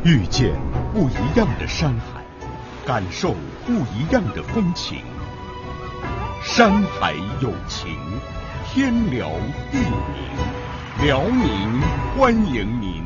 遇见不一样的山海，感受不一样的风情。山海有情，天辽地宁，辽宁欢迎您。